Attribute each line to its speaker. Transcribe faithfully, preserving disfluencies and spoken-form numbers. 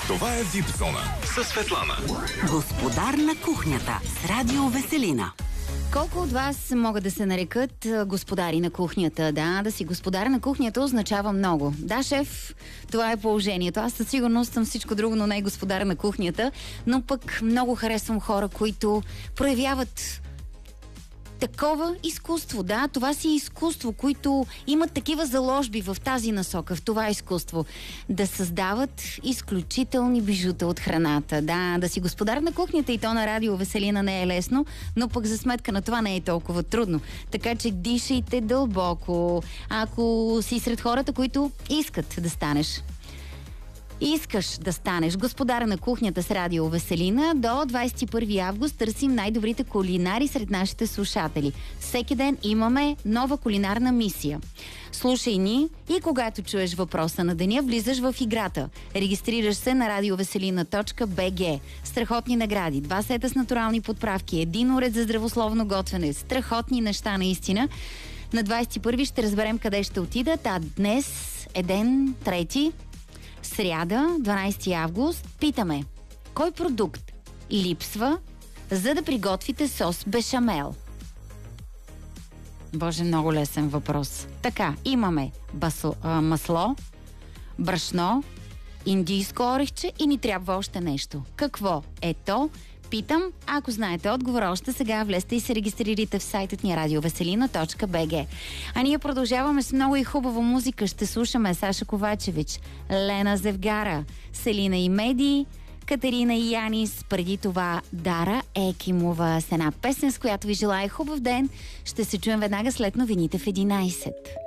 Speaker 1: Това е Вип Зона със Светлана.
Speaker 2: Господар на кухнята с Радио Веселина.
Speaker 3: Колко от вас могат да се нарекат господари на кухнята? Да, да си господар на кухнята означава много. Да, шеф, това е положението. Аз със сигурност съм всичко друго, но не господар на кухнята. Но пък много харесвам хора, които проявяват такова изкуство. Да, това си изкуство, които имат такива заложби в тази насока, в това изкуство. Да създават изключителни бижута от храната. Да, да си господар на кухнята и то на Радио Веселина не е лесно, но пък за сметка на това не е толкова трудно. Така че дишайте дълбоко, ако си сред хората, които искат да станеш. Искаш да станеш господар на кухнята с Радио Веселина, до двадесет и първи август търсим най-добрите кулинари сред нашите слушатели. Всеки ден имаме нова кулинарна мисия. Слушай ни и когато чуеш въпроса на деня, влизаш в играта. Регистрираш се на радиовеселина точка би джи. Страхотни награди, два сета с натурални подправки, един уред за здравословно готвене, страхотни неща наистина. На двадесет и първи ще разберем къде ще отидат, а днес е ден трети. Сряда, дванадесети август, питаме: кой продукт липсва, за да приготвите сос бешамел? Боже, много лесен въпрос. Така, имаме басо, а, масло, брашно, индийско орехче и ни трябва още нещо. Какво е то? Питам, ако знаете отговора, още сега влезте и се регистрирайте в сайтът ни радиовеселина точка би джи. А ние продължаваме с много и хубава музика. Ще слушаме Саша Ковачевич, Лена Зевгара, Селина и Меди, Катерина и Янис, преди това Дара Екимова с една песен, с която ви желая хубав ден. Ще се чуем веднага след новините в единадесет.